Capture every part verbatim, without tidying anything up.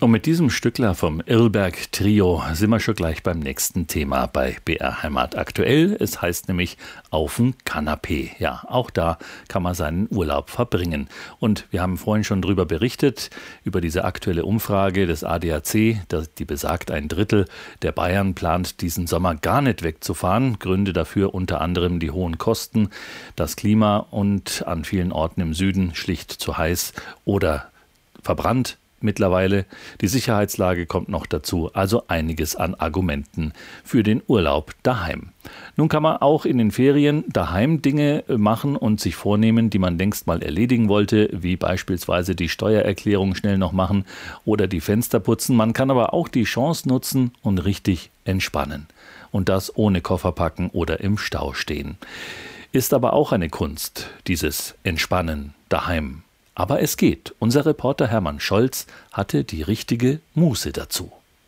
Und mit diesem Stückler vom Irlberg-Trio sind wir schon gleich beim nächsten Thema bei B R Heimat aktuell. Es heißt nämlich auf'n Kanapee. Ja, auch da kann man seinen Urlaub verbringen. Und wir haben vorhin schon darüber berichtet, über diese aktuelle Umfrage des A D A C, die besagt, ein Drittel der Bayern plant diesen Sommer gar nicht wegzufahren. Gründe dafür unter anderem die hohen Kosten, das Klima und an vielen Orten im Süden schlicht zu heiß oder verbrannt. Mittlerweile. Die Sicherheitslage kommt noch dazu, also einiges an Argumenten für den Urlaub daheim. Nun kann man auch in den Ferien daheim Dinge machen und sich vornehmen, die man längst mal erledigen wollte, wie beispielsweise die Steuererklärung schnell noch machen oder die Fenster putzen. Man kann aber auch die Chance nutzen und richtig entspannen. Und das ohne Koffer packen oder im Stau stehen. Ist aber auch eine Kunst, dieses Entspannen daheim. Aber es geht. Unser Reporter Hermann Scholz hatte die richtige Muße dazu.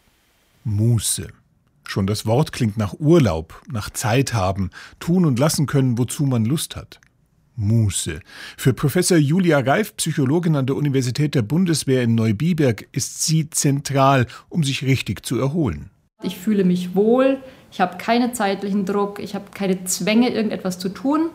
Muße. Schon das Wort klingt nach Urlaub, nach Zeit haben, tun und lassen können, wozu man Lust hat. Muße. Für Professor Julia Reif, Psychologin an der Universität der Bundeswehr in Neubiberg, ist sie zentral, um sich richtig zu erholen. Ich fühle mich wohl, ich habe keinen zeitlichen Druck, ich habe keine Zwänge, irgendetwas zu tun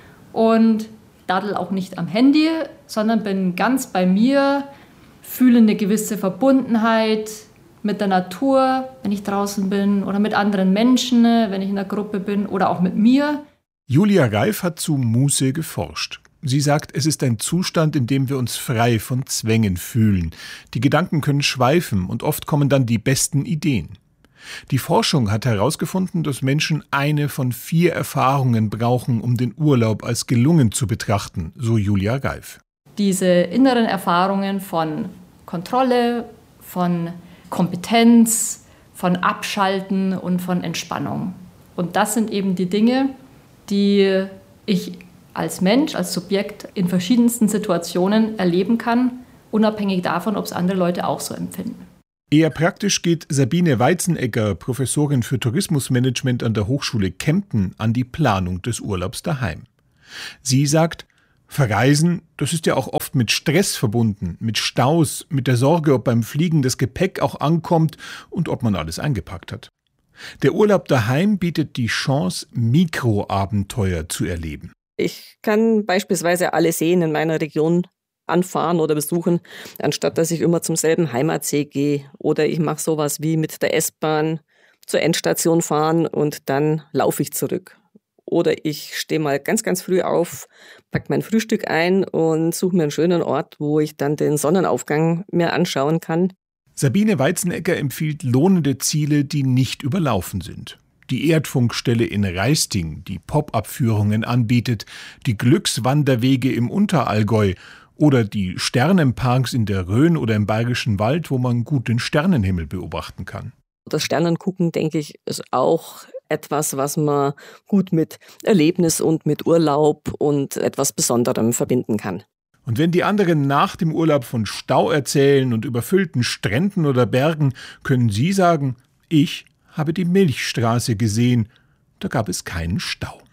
und daddel auch nicht am Handy, sondern bin ganz bei mir, fühle eine gewisse Verbundenheit mit der Natur, wenn ich draußen bin oder mit anderen Menschen, wenn ich in einer Gruppe bin oder auch mit mir. Julia Reif hat zu Muße geforscht. Sie sagt, es ist ein Zustand, in dem wir uns frei von Zwängen fühlen. Die Gedanken können schweifen und oft kommen dann die besten Ideen. Die Forschung hat herausgefunden, dass Menschen eine von vier Erfahrungen brauchen, um den Urlaub als gelungen zu betrachten, so Julia Reif. Diese inneren Erfahrungen von Kontrolle, von Kompetenz, von Abschalten und von Entspannung. Und das sind eben die Dinge, die ich als Mensch, als Subjekt in verschiedensten Situationen erleben kann, unabhängig davon, ob es andere Leute auch so empfinden. Eher praktisch geht Sabine Weizenegger, Professorin für Tourismusmanagement an der Hochschule Kempten, an die Planung des Urlaubs daheim. Sie sagt, Verreisen, das ist ja auch oft mit Stress verbunden, mit Staus, mit der Sorge, ob beim Fliegen das Gepäck auch ankommt und ob man alles eingepackt hat. Der Urlaub daheim bietet die Chance, Mikroabenteuer zu erleben. Ich kann beispielsweise alle Seen in meiner Region anfahren oder besuchen, anstatt dass ich immer zum selben Heimatsee gehe. Oder ich mache sowas wie mit der S-Bahn zur Endstation fahren und dann laufe ich zurück. Oder ich stehe mal ganz, ganz früh auf, packe mein Frühstück ein und suche mir einen schönen Ort, wo ich dann den Sonnenaufgang mir anschauen kann. Sabine Weizenegger empfiehlt lohnende Ziele, die nicht überlaufen sind. Die Erdfunkstelle in Raisting, die Pop-up-Führungen anbietet, die Glückswanderwege im Unterallgäu oder die Sternenparks in der Rhön oder im Bayerischen Wald, wo man gut den Sternenhimmel beobachten kann. Das Sternengucken, denke ich, ist auch etwas, was man gut mit Erlebnis und mit Urlaub und etwas Besonderem verbinden kann. Und wenn die anderen nach dem Urlaub von Stau erzählen und überfüllten Stränden oder Bergen, können Sie sagen, ich habe die Milchstraße gesehen, da gab es keinen Stau.